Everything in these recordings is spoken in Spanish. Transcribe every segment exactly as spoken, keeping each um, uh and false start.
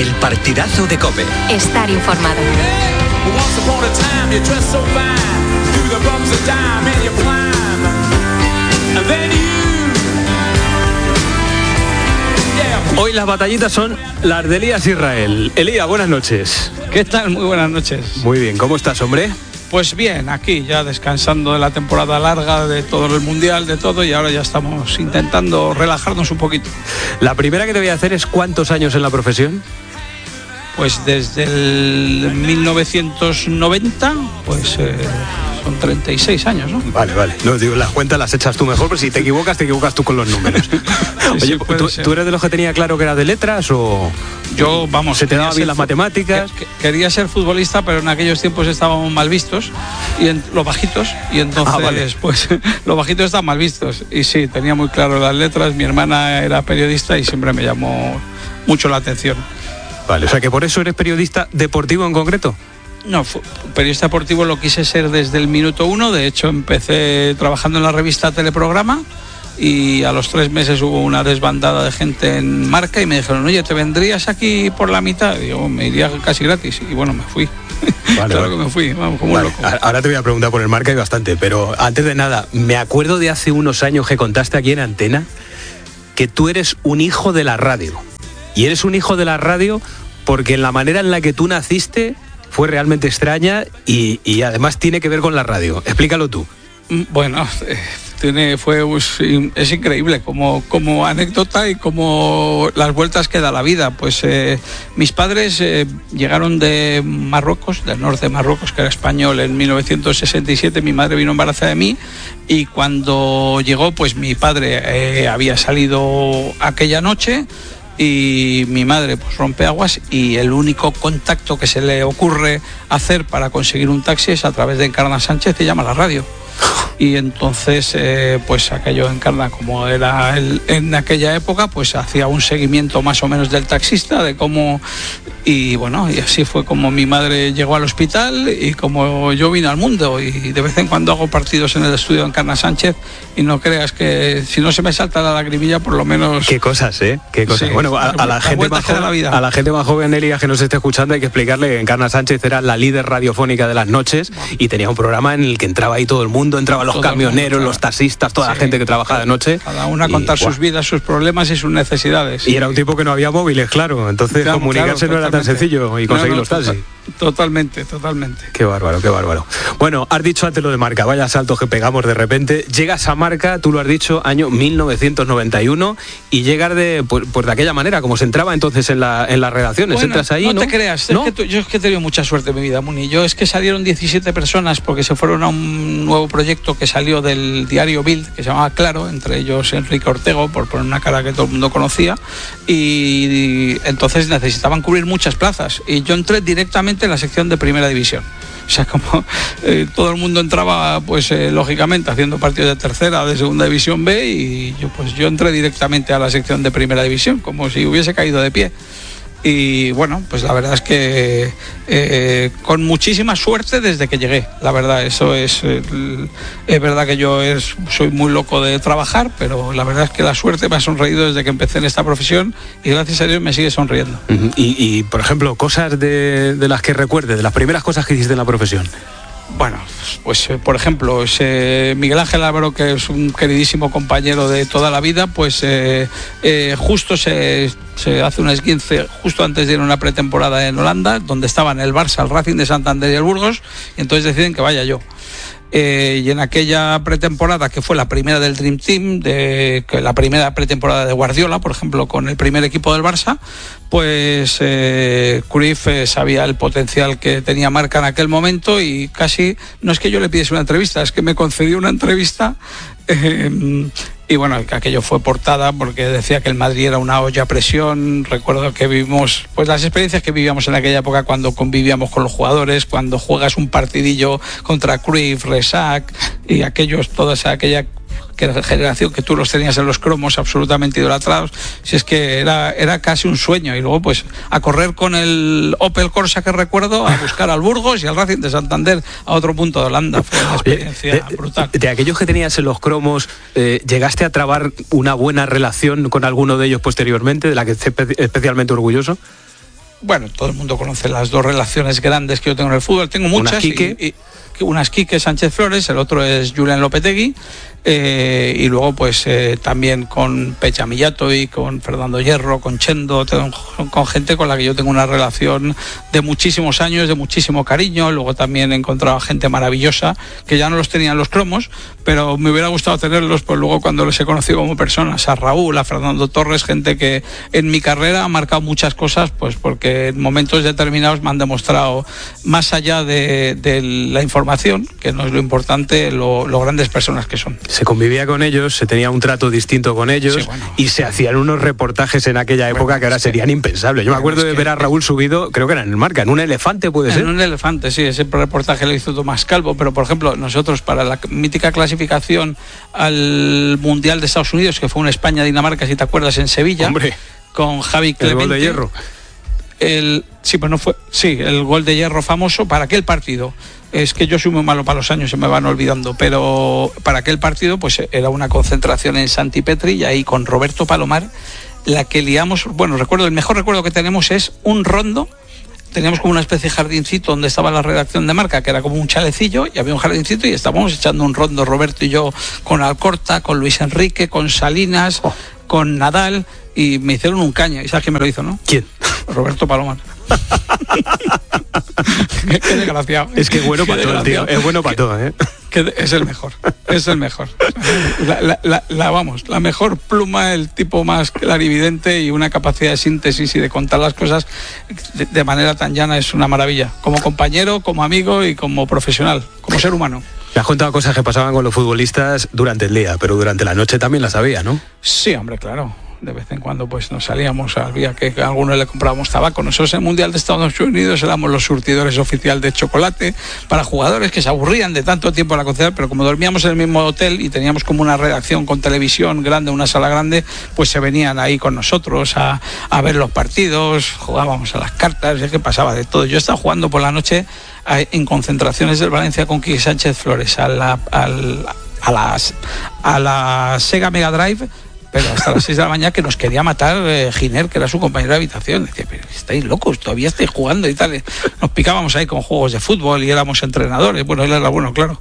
El partidazo de COPE. Estar informado. Hoy las batallitas son las de Elías Israel. Elías, buenas noches. ¿Qué tal? Muy buenas noches. Muy bien, ¿cómo estás, hombre? Pues bien, aquí ya descansando de la temporada larga, de todo el mundial, de todo, y ahora ya estamos intentando relajarnos un poquito. La primera que te voy a hacer es ¿cuántos años en la profesión? Pues desde el mil novecientos noventa, pues eh, son treinta y seis años, ¿no? Vale, vale. No, digo, las cuentas las echas tú mejor, pero si te equivocas, te equivocas tú con los números. Sí, Oye, sí, ¿tú, ser. ¿tú eres de los que tenía claro que era de letras o...? Yo, vamos... ¿Se te daban bien las matemáticas? Que, que, quería ser futbolista, pero en aquellos tiempos estábamos mal vistos, y en, los bajitos, y entonces, ah, vale. pues, los bajitos estaban mal vistos. Y sí, tenía muy claro las letras, mi hermana era periodista y siempre me llamó mucho la atención. Vale, o sea que por eso eres periodista deportivo en concreto. No, periodista deportivo lo quise ser desde el minuto uno. De hecho, empecé trabajando en la revista Teleprograma y a los tres meses hubo una desbandada de gente en Marca y me dijeron, oye, ¿te vendrías aquí por la mitad? Y yo me iría casi gratis y bueno, me fui. Vale, claro vale. que me fui, vamos, como vale. un loco. Ahora te voy a preguntar por el Marca y bastante, pero antes de nada, me acuerdo de hace unos años que contaste aquí en Antena que tú eres un hijo de la radio. Y eres un hijo de la radio porque la manera en la que tú naciste fue realmente extraña y, y además tiene que ver con la radio. Explícalo tú. Bueno, eh, tiene, fue, es increíble como, como anécdota y como las vueltas que da la vida. Pues eh, mis padres eh, llegaron de Marruecos, del norte de Marruecos, que era español, en mil novecientos sesenta y siete. Mi madre vino embarazada de mí y cuando llegó, pues mi padre eh, había salido aquella noche. Y mi madre pues rompe aguas y el único contacto que se le ocurre hacer para conseguir un taxi es a través de Encarna Sánchez y llama a la radio. Y entonces eh, pues aquello Encarna, como era el, en aquella época, pues hacía un seguimiento más o menos del taxista, de cómo, y bueno, y así fue como mi madre llegó al hospital y como yo vine al mundo. Y de vez en cuando hago partidos en el estudio de Encarna Sánchez y no creas que si no se me salta la lagrimilla, por lo menos... Qué cosas, ¿eh? Qué cosas. Sí, bueno, a, a, la gente más joven, la a la gente más joven, Elías, que nos esté escuchando, hay que explicarle que Encarna Sánchez era la líder radiofónica de las noches y tenía un programa en el que entraba ahí todo el mundo, entraba los todo camioneros, mundo, los taxistas, toda sí, la gente que trabajaba de noche. Cada uno a contar y, sus vidas, sus problemas y sus necesidades. Y, y era un tipo que no había móviles, claro, entonces claro, comunicarse claro, no era tan sencillo y conseguir no, no, los taxis. Totalmente, totalmente. Qué bárbaro, qué bárbaro. Bueno, has dicho antes lo de Marca, vaya saltos que pegamos de repente. Llegas a Marca, tú lo has dicho, año mil novecientos noventa y uno, y llegar de, pues, pues de aquella manera, como se entraba entonces en, la, en las redacciones. Bueno, entras ahí, no, ¿no? te creas, ¿no? Es que tú, yo es que he tenido mucha suerte en mi vida, Muni. Yo es que salieron diecisiete personas porque se fueron a un nuevo proyecto que salió del diario Bild, que se llamaba Claro, entre ellos Enrique Ortego, por poner una cara que todo el mundo conocía, y, y entonces necesitaban cubrir muchas plazas, y yo entré directamente en la sección de Primera División. O sea, como eh, todo el mundo entraba, pues eh, lógicamente haciendo partidos de tercera, de segunda división B, y yo pues yo entré directamente a la sección de Primera División, como si hubiese caído de pie. Y bueno, pues la verdad es que eh, con muchísima suerte desde que llegué, la verdad, eso es, eh, es verdad que yo es, soy muy loco de trabajar, pero la verdad es que la suerte me ha sonreído desde que empecé en esta profesión y gracias a Dios me sigue sonriendo. Uh-huh. y, y, por ejemplo, cosas de, de las que recuerdes, de las primeras cosas que hiciste en la profesión. Bueno, pues eh, por ejemplo, ese Miguel Ángel Álvaro, que es un queridísimo compañero de toda la vida, pues eh, eh, justo se, se hace un esguince justo antes de ir a una pretemporada en Holanda, donde estaban el Barça, el Racing de Santander y el Burgos, y entonces deciden que vaya yo. Eh, y en aquella pretemporada, que fue la primera del Dream Team, de, que la primera pretemporada de Guardiola, por ejemplo, con el primer equipo del Barça, pues eh, Cruyff eh, sabía el potencial que tenía Marca en aquel momento y casi, no es que yo le pidiese una entrevista, es que me concedió una entrevista. Eh, y bueno, aquello fue portada porque decía que el Madrid era una olla a presión. Recuerdo que vivimos pues las experiencias que vivíamos en aquella época cuando convivíamos con los jugadores, cuando juegas un partidillo contra Cruyff, Resac y aquellos, toda esa, aquella que era generación que tú los tenías en los cromos absolutamente idolatrados, si es que era, era casi un sueño. Y luego pues a correr con el Opel Corsa que recuerdo, a buscar al Burgos y al Racing de Santander a otro punto de Holanda. Fue una experiencia Oye, de, brutal. De, de aquellos que tenías en los cromos, eh, ¿llegaste a trabar una buena relación con alguno de ellos posteriormente, de la que estés especialmente orgulloso? bueno, todo el mundo conoce las dos relaciones grandes que yo tengo en el fútbol. Tengo muchas. Una Quique. Y, y, una es Quique Sánchez Flores, el otro es Julen Lopetegui, eh, y luego pues eh, también con Pecha Millato y con Fernando Hierro, con Chendo, tengo, con gente con la que yo tengo una relación de muchísimos años, de muchísimo cariño. Luego también he encontrado gente maravillosa que ya no los tenían los cromos, pero me hubiera gustado tenerlos pues luego cuando los he conocido como personas, a Raúl, a Fernando Torres, gente que en mi carrera ha marcado muchas cosas, pues porque en momentos determinados me han demostrado, más allá de, de la información, que no es lo importante, lo, lo grandes personas que son. Se convivía con ellos, se tenía un trato distinto con ellos, sí, bueno, y se hacían unos reportajes en aquella época bueno, que ahora serían impensables. Yo me acuerdo de ver a Raúl subido, creo que era en el Marca, en un elefante, ¿puede en ser? En un elefante, sí, ese reportaje lo hizo Tomás Calvo, pero por ejemplo, nosotros para la mítica clasificación al Mundial de Estados Unidos, que fue un España-Dinamarca, si te acuerdas, en Sevilla, hombre, con Javi Clemente. El gol de hierro. El, sí, pues no fue, sí, el gol de hierro famoso para aquel partido. Es que yo soy muy malo para los años, se me van olvidando, pero para aquel partido pues era una concentración en Santipetri y ahí con Roberto Palomar, la que liamos, bueno, recuerdo, el mejor recuerdo que tenemos es un rondo. Teníamos como una especie de jardincito donde estaba la redacción de Marca, que era como un chalecillo, y había un jardincito y estábamos echando un rondo, Roberto y yo, con Alcorta, con Luis Enrique, con Salinas, oh. con Nadal, y me hicieron un caña. ¿Y sabes quién me lo hizo, no? ¿Quién? Roberto Palomar. qué, qué desgraciado. Es que bueno para todo, tío. Es bueno para todo, ¿eh? Que es el mejor, es el mejor. La, la, la, la, vamos, la mejor pluma, el tipo más clarividente y una capacidad de síntesis y de contar las cosas de, de manera tan llana, es una maravilla. Como compañero, como amigo y como profesional, como ser humano. Me has contado cosas que pasaban con los futbolistas durante el día, pero durante la noche también las había, ¿no? Sí, hombre, claro. De vez en cuando pues nos salíamos, había que a algunos le comprábamos tabaco. Nosotros en el Mundial de Estados Unidos éramos los surtidores oficiales de chocolate para jugadores que se aburrían de tanto tiempo en la concesión, pero como dormíamos en el mismo hotel y teníamos como una redacción con televisión grande, una sala grande, pues se venían ahí con nosotros a, a ver los partidos, jugábamos a las cartas, es que pasaba de todo. Yo estaba jugando por la noche a, en concentraciones del Valencia con Quique Sánchez Flores a la, a la, a las, a la Sega Mega Drive, pero hasta las seis de la mañana, que nos quería matar eh, Giner, que era su compañero de habitación. Decía, pero estáis locos, todavía estáis jugando y tal. Nos picábamos ahí con juegos de fútbol y éramos entrenadores. Bueno, él era bueno, claro.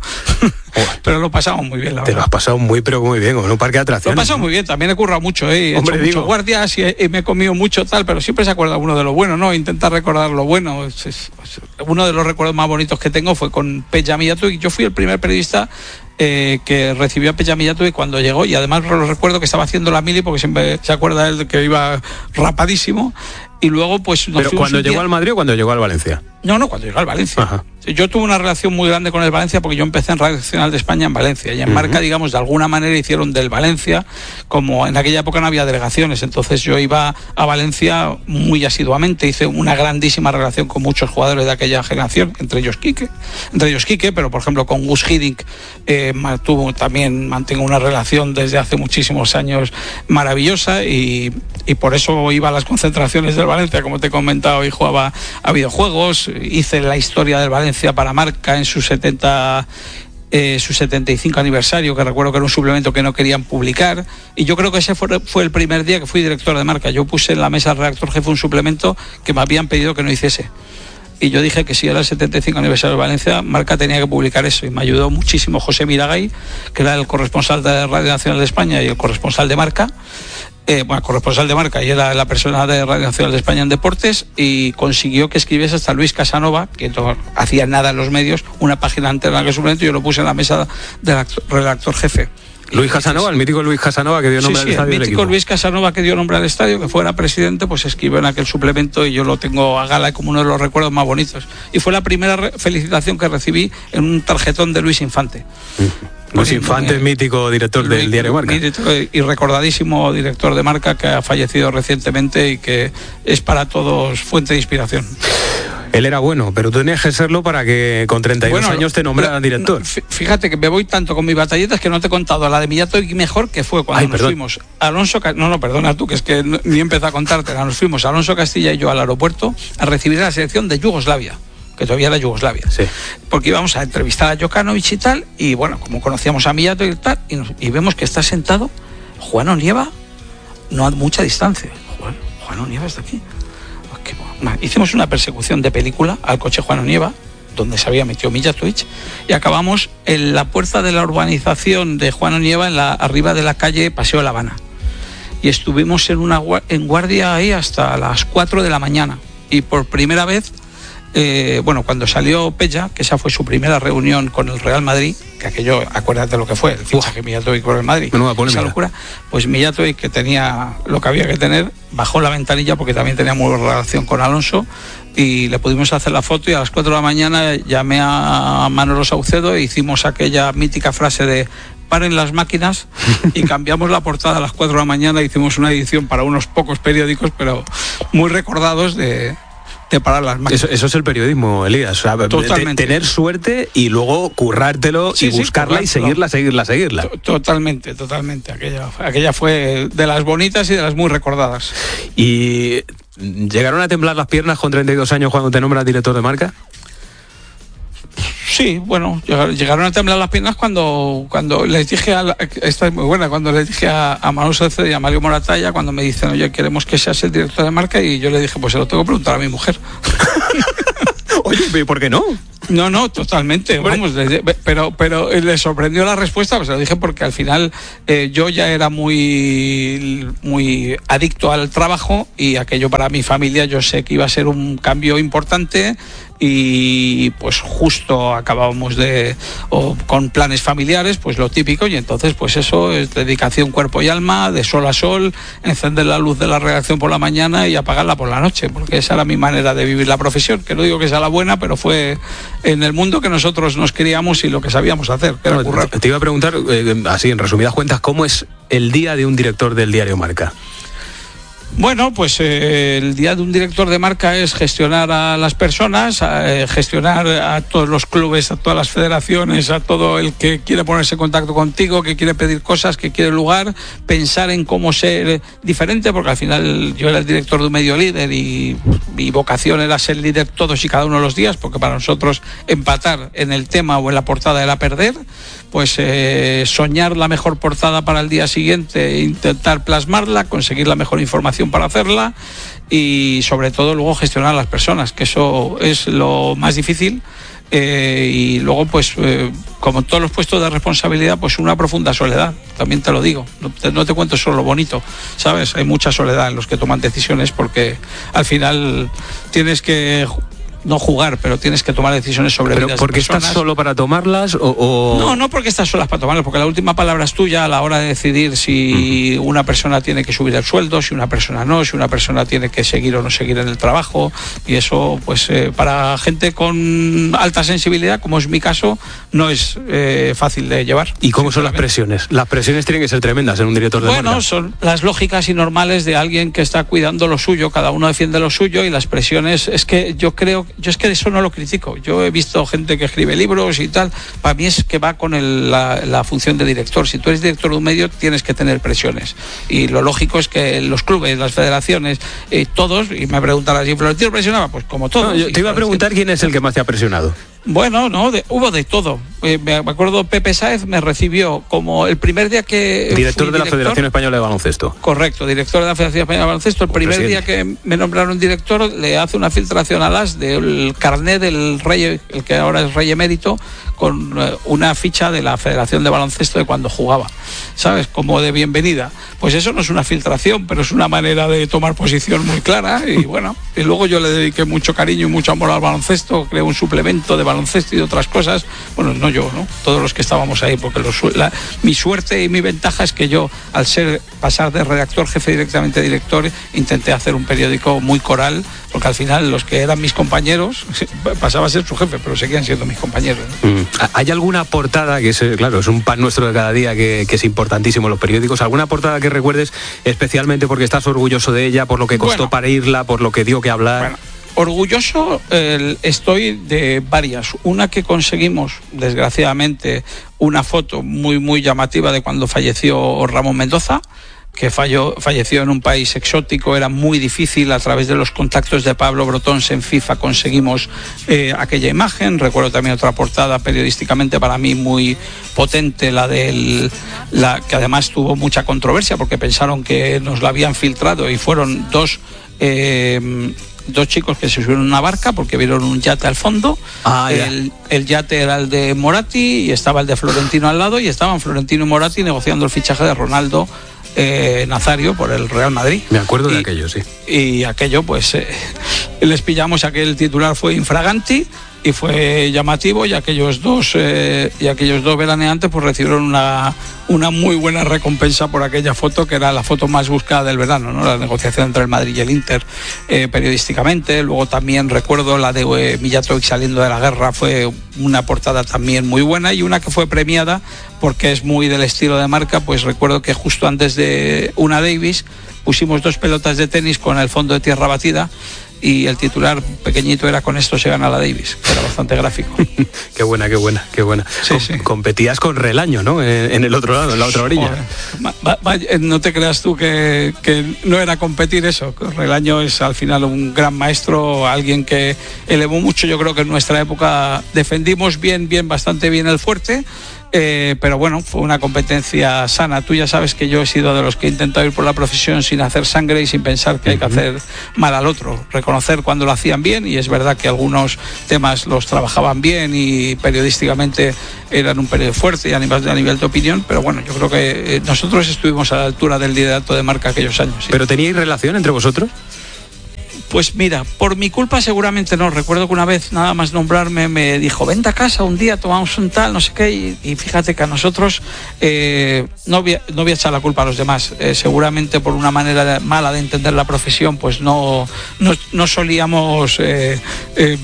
Pero lo pasamos muy bien, la verdad. Te lo has pasado muy, pero muy bien, con un parque de atracciones. Lo he pasado muy bien, también he currado mucho, ¿eh? He Hombre, hecho digo. muchos guardias y, he, y me he comido mucho tal, pero siempre se acuerda uno de lo bueno, ¿no? Intentar recordar lo bueno. Es, es, es, uno de los recuerdos más bonitos que tengo fue con Pecha Millato, y yo fui el primer periodista Eh, que recibió a Pecha Millato y cuando llegó, y además lo recuerdo que estaba haciendo la mili, porque siempre se acuerda él que iba rapadísimo, y luego pues nos ¿Pero cuando llegó día... al Madrid o cuando llegó al Valencia? No, no, cuando llegó al Valencia. Ajá. Yo tuve una relación muy grande con el Valencia porque yo empecé en Radio Nacional de España en Valencia, y en uh-huh. Marca, digamos, de alguna manera hicieron del Valencia, como en aquella época no había delegaciones, entonces yo iba a Valencia muy asiduamente, hice una grandísima relación con muchos jugadores de aquella generación, entre ellos Quique, entre ellos Quique, pero por ejemplo con Gus Hiddink eh, tuvo, también mantengo una relación desde hace muchísimos años maravillosa, y, y por eso iba a las concentraciones del Valencia, como te he comentado, y jugaba a videojuegos. Hice la historia del Valencia para Marca en su setenta eh, su setenta y cinco aniversario, que recuerdo que era un suplemento que no querían publicar, y yo creo que ese fue, fue el primer día que fui director de Marca. Yo puse en la mesa del redactor jefe un suplemento que me habían pedido que no hiciese, y yo dije que si era el setenta y cinco aniversario de Valencia, Marca tenía que publicar eso, y me ayudó muchísimo José Miragay, que era el corresponsal de Radio Nacional de España y el corresponsal de Marca. Eh, bueno, corresponsal de Marca, y era la persona de Radio Nacional de España en deportes, y consiguió que escribiese hasta Luis Casanova, que no hacía nada en los medios, una página entera que suplemento, y yo lo puse en la mesa del redactor jefe. Luis Casanova, el mítico Luis Casanova que dio nombre sí, al sí, estadio. El mítico del equipo. Luis Casanova que dio nombre al estadio, que fuera presidente, pues escribió en aquel suplemento, y yo lo tengo a gala como uno de los recuerdos más bonitos. Y fue la primera re- felicitación que recibí en un tarjetón de Luis Infante. Uh-huh. Luis Infante, mítico director del diario Marca. Y recordadísimo director de Marca, que ha fallecido recientemente y que es para todos fuente de inspiración. Él era bueno, pero tú tenías que serlo para que con treinta y dos bueno, años te nombraran director. Fíjate que me voy tanto con mis batalletas que no te he contado la de Millato, y mejor que fue cuando Ay, nos perdón. fuimos. Alonso, no, no, perdona tú, que es que ni empecé a contarte. Nos fuimos Alonso Castilla y yo al aeropuerto a recibir a la selección de Yugoslavia, que todavía era Yugoslavia, sí. Porque íbamos a entrevistar a Jokanovic y tal, y bueno, como conocíamos a Millato y tal, y, nos, y vemos que está sentado Juan Onieva, no a mucha distancia. Juan, Juan Onieva está aquí. que, bueno, hicimos una persecución de película al coche Juan Onieva, donde se había metido Mijatovic, y acabamos en la puerta de la urbanización de Juan Onieva, en la, arriba de la calle Paseo de La Habana. Y estuvimos en, una, en guardia ahí hasta las cuatro de la mañana. Y por primera vez, eh, bueno, cuando salió Pella, que esa fue su primera reunión con el Real Madrid, que aquello, acuérdate lo que fue, el fichaje de Mijatovic por el Madrid, esa locura, pues Mijatovic, que tenía lo que había que tener, bajó la ventanilla porque también tenía muy buena relación con Alonso, y le pudimos hacer la foto, y a las cuatro de la mañana llamé a Manolo Saucedo e hicimos aquella mítica frase de paren las máquinas, y cambiamos la portada a las cuatro de la mañana. Hicimos una edición para unos pocos periódicos, pero muy recordados de, de parar las máquinas. Eso, eso es el periodismo, Elías. O sea, totalmente. Tener suerte y luego currártelo, sí, y buscarla, sí, y seguirla, seguirla, seguirla. Totalmente, totalmente. Aquella, aquella fue de las bonitas y de las muy recordadas. ¿Y llegaron a temblar las piernas con treinta y dos años cuando te nombras director de marca? Sí, bueno, llegaron a temblar las piernas cuando cuando les dije, a la, esta es muy buena, cuando les dije a, a Manu Saucedo y a Mario Moratalla, cuando me dicen, oye, queremos que seas el director de marca, y yo le dije, pues se lo tengo que preguntar a mi mujer. Oye, ¿por qué no? No, no, totalmente, vamos, pero pero le sorprendió la respuesta, pues se lo dije porque al final eh, yo ya era muy muy adicto al trabajo, y aquello para mi familia yo sé que iba a ser un cambio importante, y pues justo acabábamos de o con planes familiares, pues lo típico, y entonces pues eso es dedicación cuerpo y alma, de sol a sol, encender la luz de la redacción por la mañana y apagarla por la noche, porque esa era mi manera de vivir la profesión, que no digo que sea la buena, pero fue en el mundo que nosotros nos criamos y lo que sabíamos hacer, que era no, currar. Te, te iba a preguntar, eh, así en resumidas cuentas, ¿cómo es el día de un director del diario Marca? Bueno, pues eh, el día de un director de marca es gestionar a las personas, eh, gestionar a todos los clubes, a todas las federaciones, a todo el que quiere ponerse en contacto contigo, que quiere pedir cosas, que quiere lugar, pensar en cómo ser diferente, porque al final yo era el director de un medio líder y mi vocación era ser líder todos y cada uno de los días, porque para nosotros empatar en el tema o en la portada era perder. Pues eh, soñar la mejor portada para el día siguiente, intentar plasmarla, conseguir la mejor información para hacerla, y sobre todo luego gestionar a las personas, que eso es lo más difícil. Eh, y luego pues eh, como en todos los puestos de responsabilidad, pues una profunda soledad, también te lo digo, no te, no te cuento solo lo bonito, ¿sabes? Hay mucha soledad en los que toman decisiones, porque al final tienes que no jugar, pero tienes que tomar decisiones sobre pero vidas porque de personas. ¿Estás solo para tomarlas o, o...? No, no porque estás solas para tomarlas, porque la última palabra es tuya a la hora de decidir si uh-huh. una persona tiene que subir el sueldo, si una persona no, si una persona tiene que seguir o no seguir en el trabajo, y eso pues eh, para gente con alta sensibilidad, como es mi caso, no es eh, fácil de llevar. ¿Y cómo son las presiones? Las presiones tienen que ser tremendas en un director de bueno, marca. Bueno, son las lógicas y normales de alguien que está cuidando lo suyo, cada uno defiende lo suyo, y las presiones, es que yo creo, yo es que eso no lo critico, yo he visto gente que escribe libros y tal, para mí es que va con el, la, la función de director. Si tú eres director de un medio tienes que tener presiones, y lo lógico es que los clubes, las federaciones, eh, todos, y me preguntarás, ¿y Florentino presionaba? Pues como todos. No, yo te iba a preguntar quién es el que más te ha presionado. Bueno, no, de, hubo de todo. Eh, me acuerdo, Pepe Sáez me recibió como el primer día que... Director de la director, Federación Española de Baloncesto. Correcto, director de la Federación Española de Baloncesto. El o primer presidente. Día que me nombraron director, le hace una filtración a las del carnet del rey, el que ahora es rey emérito, con una ficha de la Federación de Baloncesto de cuando jugaba, ¿sabes? Como de bienvenida. Pues eso no es una filtración, pero es una manera de tomar posición muy clara, y bueno, y luego yo le dediqué mucho cariño y mucho amor al baloncesto, creé un suplemento de baloncesto y de otras cosas, bueno, no yo, ¿no? Todos los que estábamos ahí, porque los, la, mi suerte y mi ventaja es que yo, al ser pasar de redactor jefe directamente a director, intenté hacer un periódico muy coral, porque al final los que eran mis compañeros, pasaba a ser su jefe, pero seguían siendo mis compañeros, ¿no? Mm. ¿Hay alguna portada, que es, claro, es un pan nuestro de cada día, que, que es importantísimo en los periódicos, alguna portada que recuerdes especialmente porque estás orgulloso de ella, por lo que costó bueno, parirla, por lo que dio que hablar? Bueno. Orgulloso eh, estoy de varias. Una que conseguimos, desgraciadamente, una foto muy muy llamativa de cuando falleció Ramón Mendoza, que falló, falleció en un país exótico, era muy difícil. A través de los contactos de Pablo Brotons en FIFA conseguimos eh, aquella imagen. Recuerdo también otra portada periodísticamente para mí muy potente, la del la que además tuvo mucha controversia porque pensaron que nos la habían filtrado, y fueron dos eh, dos chicos que se subieron a una barca porque vieron un yate al fondo. Ah, el, el yate era el de Moratti y estaba el de Florentino al lado, y estaban Florentino y Moratti negociando el fichaje de Ronaldo eh, Nazario por el Real Madrid. Me acuerdo y, de aquello, sí. Y aquello, pues, eh, les pillamos, aquel titular fue infraganti y fue llamativo, y aquellos dos eh, y aquellos dos veraneantes pues recibieron una, una muy buena recompensa por aquella foto, que era la foto más buscada del verano, ¿no? La negociación entre el Madrid y el Inter eh, periodísticamente. Luego también recuerdo la de eh, Mijatovic saliendo de la guerra, fue una portada también muy buena, y una que fue premiada porque es muy del estilo de Marca. Pues recuerdo que justo antes de una Davis pusimos dos pelotas de tenis con el fondo de tierra batida, y el titular pequeñito era "con esto se gana la Davis", que era bastante gráfico. Qué buena, qué buena, qué buena. Sí, Com- sí. Competías con Relaño, ¿no? En, en el otro lado, en la otra orilla. Va, va, va, no te creas tú que, que no era competir eso. Relaño es al final un gran maestro, alguien que elevó mucho. Yo creo que en nuestra época defendimos bien, bien, bastante bien el fuerte. Eh, pero bueno, fue una competencia sana. Tú ya sabes que yo he sido de los que he intentado ir por la profesión sin hacer sangre y sin pensar que hay que hacer mal al otro, reconocer cuando lo hacían bien, y es verdad que algunos temas los trabajaban bien y periodísticamente eran un periodo fuerte y a nivel, a nivel de opinión, pero bueno, yo creo que nosotros estuvimos a la altura del liderato de Marca aquellos años. ¿Sí? ¿Pero teníais relación entre vosotros? Pues mira, por mi culpa seguramente no. Recuerdo que una vez, nada más nombrarme, me dijo: vente a casa un día, tomamos un tal, no sé qué, y, y fíjate que a nosotros eh, no, voy a, no voy a echar la culpa a los demás. Eh, seguramente por una manera mala de entender la profesión, pues no, no, no solíamos eh, eh,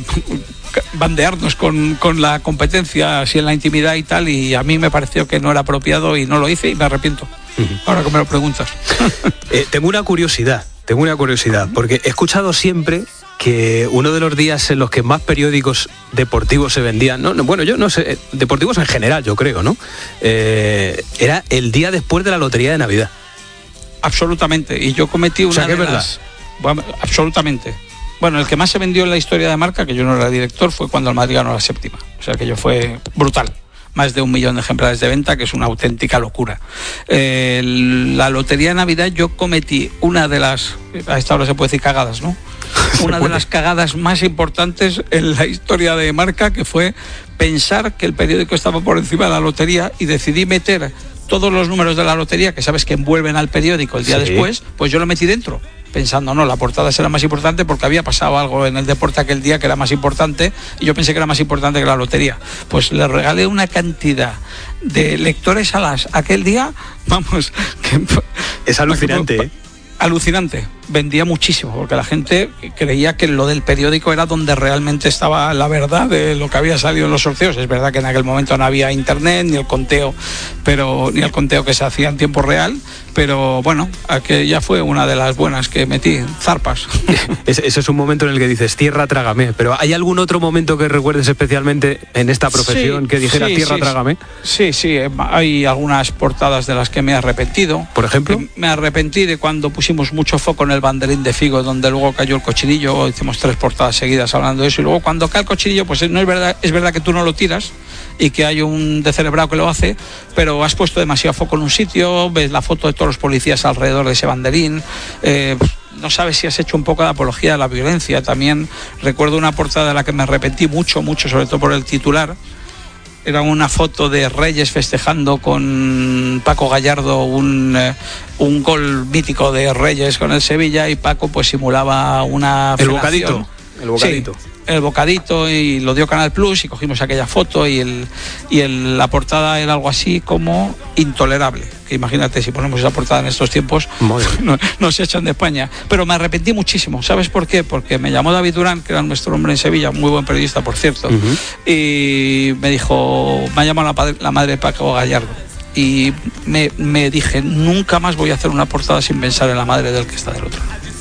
bandearnos con, con la competencia así en la intimidad y tal, y a mí me pareció que no era apropiado y no lo hice, y me arrepiento. Uh-huh. Ahora que me lo preguntas. eh, tengo una curiosidad. Tengo una curiosidad, porque he escuchado siempre que uno de los días en los que más periódicos deportivos se vendían, no, no, bueno, yo no sé, deportivos en general, yo creo, ¿no? Eh, era el día después de la lotería de Navidad. Absolutamente, y yo cometí una o sea, que de es verdad. las... Bueno, absolutamente. Bueno, el que más se vendió en la historia de Marca, que yo no era director, fue cuando el Madrid ganó la séptima. O sea, que yo fue brutal. Más de un millón de ejemplares de venta, que es una auténtica locura. Eh, la lotería de Navidad, yo cometí una de las, a esta hora se puede decir cagadas, ¿no? Una de las cagadas más importantes en la historia de Marca, que fue pensar que el periódico estaba por encima de la lotería, y decidí meter todos los números de la lotería, que sabes que envuelven al periódico el día sí. después, pues yo lo metí dentro, pensando, no, la portada será más importante porque había pasado algo en el deporte aquel día que era más importante, y yo pensé que era más importante que la lotería. Pues le regalé una cantidad de lectores a las aquel día, vamos, que, es alucinante, que, ¿eh? Alucinante. Vendía muchísimo porque la gente creía que lo del periódico era donde realmente estaba la verdad de lo que había salido en los sorteos. Es verdad que en aquel momento no había internet ni el conteo, pero ni el conteo que se hacía en tiempo real, pero bueno, aquella fue una de las buenas que metí, zarpas. Ese es un momento en el que dices tierra trágame, pero ¿hay algún otro momento que recuerdes especialmente en esta profesión sí, que dijera sí, tierra sí, trágame? Sí, sí, hay algunas portadas de las que me he arrepentido. ¿Por ejemplo? Me arrepentí de cuando pusimos mucho foco en el banderín de Figo, donde luego cayó el cochinillo. Hicimos tres portadas seguidas hablando de eso, y luego cuando cae el cochinillo, pues no es verdad, es verdad que tú no lo tiras y que hay un descerebrado que lo hace, pero has puesto demasiado foco en un sitio, ves la foto de todos los policías alrededor de ese banderín, eh, no sabes si has hecho un poco de apología de la violencia. También recuerdo una portada de la que me arrepentí mucho, mucho, sobre todo por el titular. Era una foto de Reyes festejando con Paco Gallardo un, eh, un gol mítico de Reyes con el Sevilla, y Paco pues simulaba una el felación. bocadito el bocadito sí, el bocadito, y lo dio Canal Plus y cogimos aquella foto, y el y el, la portada era algo así como intolerable, que imagínate si ponemos esa portada en estos tiempos no, no se echan de España. Pero me arrepentí muchísimo. ¿Sabes por qué? Porque me llamó David Durán, que era nuestro hombre en Sevilla, muy buen periodista por cierto, uh-huh. y me dijo, me ha llamado la, padre, la madre de Paco Gallardo, y me, me dije, nunca más voy a hacer una portada sin pensar en la madre del que está del otro lado.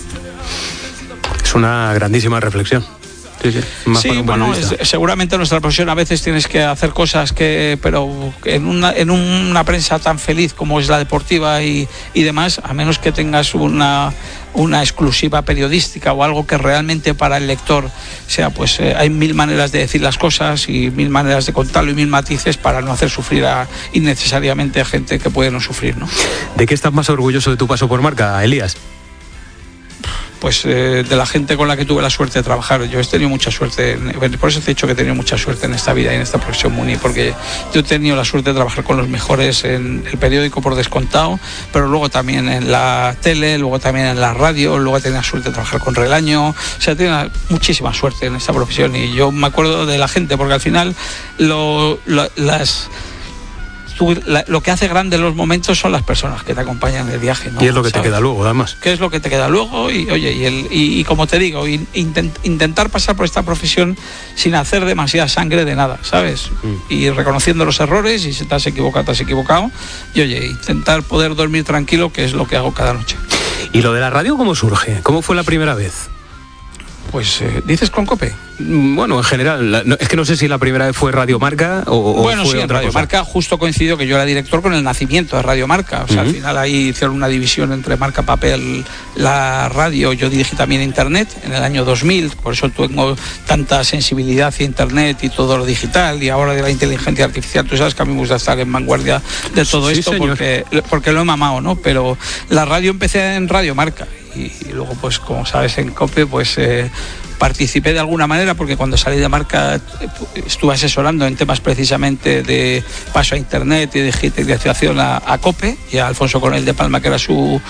Es una grandísima reflexión. Sí, sí, más sí bueno, es, seguramente en nuestra profesión a veces tienes que hacer cosas que, pero en una, en una prensa tan feliz como es la deportiva y, y demás, a menos que tengas una, una exclusiva periodística o algo que realmente para el lector sea, pues eh, hay mil maneras de decir las cosas y mil maneras de contarlo y mil matices para no hacer sufrir a, innecesariamente a gente que puede no sufrir, ¿no? ¿De qué estás más orgulloso de tu paso por Marca, Elías? pues eh, de la gente con la que tuve la suerte de trabajar. Yo he tenido mucha suerte, por eso te he dicho que he tenido mucha suerte en esta vida y en esta profesión, Muni, porque yo he tenido la suerte de trabajar con los mejores en el periódico por descontado, pero luego también en la tele, luego también en la radio, luego he tenido la suerte de trabajar con Relaño. O sea, he tenido muchísima suerte en esta profesión y yo me acuerdo de la gente, porque al final lo, lo, las... Tú, la, lo que hace grande los momentos son las personas que te acompañan en el viaje, ¿no? Y es lo que ¿sabes? te queda luego, además. ¿Qué es lo que te queda luego? Y oye, y, el, y, y como te digo, intent, intentar pasar por esta profesión sin hacer demasiada sangre de nada, ¿sabes? Mm. Y reconociendo los errores, y si te has equivocado, te has equivocado. Y oye, intentar poder dormir tranquilo, que es lo que hago cada noche. ¿Y lo de la radio cómo surge? ¿Cómo fue la primera vez? Pues, eh, ¿dices con COPE? Bueno, en general, la, no, es que no sé si la primera vez fue Radio Marca o, bueno, o fue sí, otra Radio cosa. Marca justo coincidió que yo era director con el nacimiento de Radio Marca. O sea, uh-huh. Al final ahí hicieron una división entre Marca Papel, la radio. Yo dirigí también Internet en el año dos mil, por eso tengo tanta sensibilidad hacia Internet y todo lo digital, y ahora de la inteligencia artificial. Tú sabes que a mí me gusta estar en vanguardia de todo sí, esto señor. porque, porque lo he mamado, ¿no? Pero la radio empecé en Radio Marca y, y luego, pues como sabes, en COPE, pues... Eh, participé de alguna manera porque cuando salí de Marca estuve asesorando en temas precisamente de paso a Internet y de digitalización a, a COPE y a Alfonso Coronel de Palma, que era su,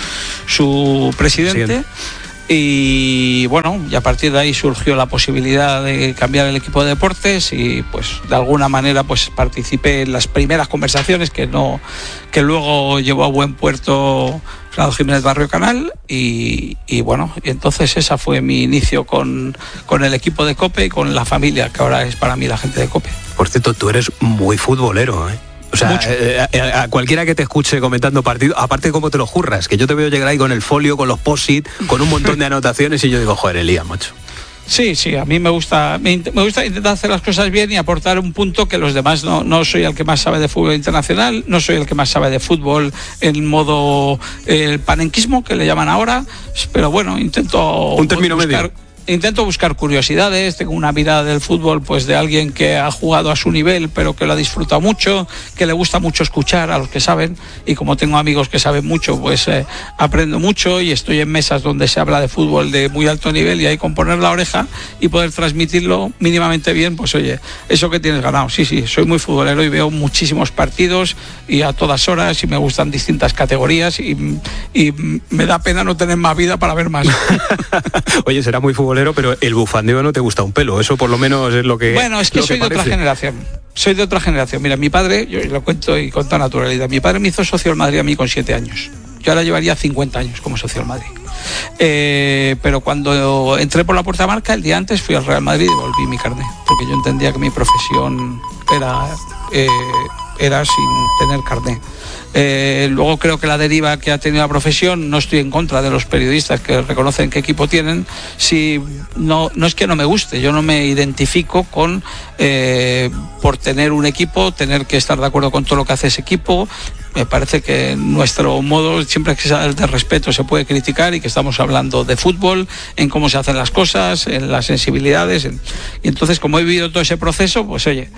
su presidente. Sí. Y bueno, y a partir de ahí surgió la posibilidad de cambiar el equipo de deportes y pues de alguna manera pues participé en las primeras conversaciones que no que luego llevó a buen puerto Fernando Jiménez Barrio Canal y, y bueno, y entonces esa fue mi inicio con, con el equipo de COPE y con la familia, que ahora es para mí la gente de COPE. Por cierto, tú eres muy futbolero, ¿eh? O sea, eh, a, a cualquiera que te escuche comentando partidos, aparte cómo te lo jurras, que yo te veo llegar ahí con el folio, con los post-it, con un montón de anotaciones y yo digo, joder, Elías, macho. Sí, sí, a mí me gusta me, me gusta intentar hacer las cosas bien y aportar un punto que los demás no, no soy el que más sabe de fútbol internacional, no soy el que más sabe de fútbol en modo el eh, panenquismo, que le llaman ahora, pero bueno, intento un término buscar, medio. Intento buscar curiosidades, tengo una mirada del fútbol pues de alguien que ha jugado a su nivel pero que lo ha disfrutado mucho, que le gusta mucho escuchar a los que saben, y como tengo amigos que saben mucho, pues eh, aprendo mucho y estoy en mesas donde se habla de fútbol de muy alto nivel y hay con poner la oreja y poder transmitirlo mínimamente bien, pues oye, eso que tienes ganado. Sí, sí, soy muy futbolero y veo muchísimos partidos y a todas horas y me gustan distintas categorías y, y me da pena no tener más vida para ver más. Oye, será muy futbolero, pero el bufandeo no te gusta un pelo, eso por lo menos es lo que... Bueno, es que soy que de otra generación, soy de otra generación. Mira, mi padre, yo lo cuento y con toda naturalidad, mi padre me hizo socio del Madrid a mí con siete años. Yo ahora llevaría cincuenta años como socio del Madrid. Eh, pero cuando entré por la puerta de Marca, el día antes fui al Real Madrid y devolví mi carné, porque yo entendía que mi profesión era, eh, era sin tener carné. Eh, luego creo que la deriva que ha tenido la profesión, no estoy en contra de los periodistas que reconocen qué equipo tienen, si no, no es que no me guste, yo no me identifico con eh, por tener un equipo, tener que estar de acuerdo con todo lo que hace ese equipo. Me parece que nuestro modo, siempre que sea el de respeto, se puede criticar y que estamos hablando de fútbol, en cómo se hacen las cosas, en las sensibilidades. En... Y entonces, como he vivido todo ese proceso, pues oye,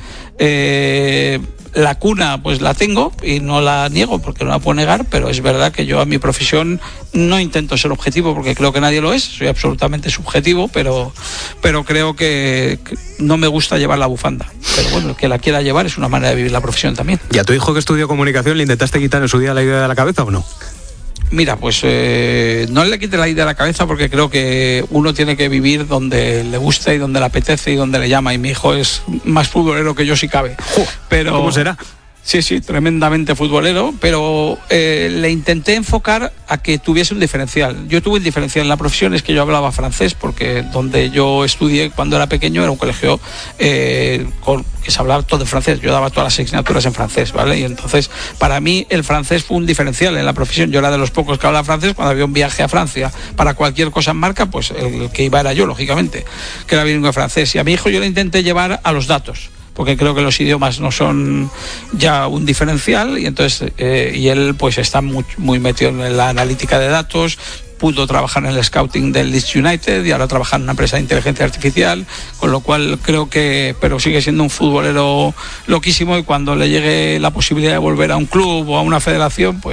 eh, la cuna pues la tengo y no la niego porque no la puedo negar, pero es verdad que yo a mi profesión no intento ser objetivo porque creo que nadie lo es, soy absolutamente subjetivo, pero, pero creo que, que no me gusta llevar la bufanda. Pero bueno, el que la quiera llevar es una manera de vivir la profesión también. ¿Y a tu hijo que estudió comunicación le intentaste quitar en su día la idea de la cabeza o no? Mira, pues eh, no le quite la idea de la cabeza porque creo que uno tiene que vivir donde le gusta y donde le apetece y donde le llama, y mi hijo es más futbolero que yo si cabe. Pero, ¿cómo será? Sí, sí, tremendamente futbolero, pero eh, le intenté enfocar a que tuviese un diferencial. Yo tuve un diferencial en la profesión, es que yo hablaba francés, porque donde yo estudié cuando era pequeño era un colegio eh, con, que se hablaba todo en francés, yo daba todas las asignaturas en francés, ¿vale? Y entonces, para mí, el francés fue un diferencial en la profesión. Yo era de los pocos que hablaba francés. Cuando había un viaje a Francia para cualquier cosa en Marca, pues el que iba era yo, lógicamente, que era bilingüe francés. Y a mi hijo yo le intenté llevar a los datos, porque creo que los idiomas no son ya un diferencial, y entonces eh, y él pues está muy, muy metido en la analítica de datos, pudo trabajar en el scouting del Leeds United y ahora trabaja en una empresa de inteligencia artificial, con lo cual creo que, pero sigue siendo un futbolero loquísimo, y cuando le llegue la posibilidad de volver a un club o a una federación, pues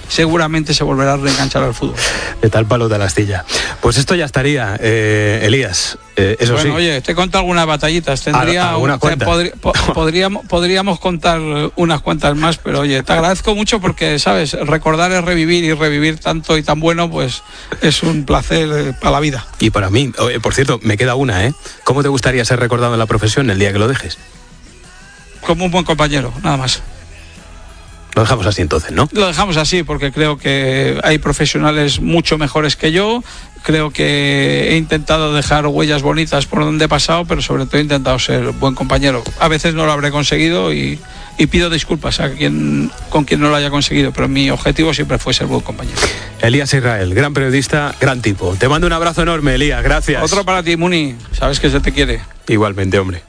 seguramente se volverá a reenganchar al fútbol. De tal palo de la astilla. Pues esto ya estaría, eh, Elías. Eh, eso bueno, sí. Oye, te cuento algunas batallitas. Tendría, algunas te, podri, po, podríamos, podríamos contar unas cuantas más, pero oye, te agradezco mucho porque, sabes, recordar es revivir y revivir tanto y tan bueno, pues es un placer para la vida. Y para mí, oye, por cierto, me queda una, ¿eh? ¿Cómo te gustaría ser recordado en la profesión el día que lo dejes? Como un buen compañero, nada más. Lo dejamos así entonces, ¿no? Lo dejamos así porque creo que hay profesionales mucho mejores que yo. Creo que he intentado dejar huellas bonitas por donde he pasado, pero sobre todo he intentado ser buen compañero. A veces no lo habré conseguido y, y pido disculpas a quien con quien no lo haya conseguido, pero mi objetivo siempre fue ser buen compañero. Elías Israel, gran periodista, gran tipo. Te mando un abrazo enorme, Elías, gracias. Otro para ti, Muni. Sabes que se te quiere. Igualmente, hombre.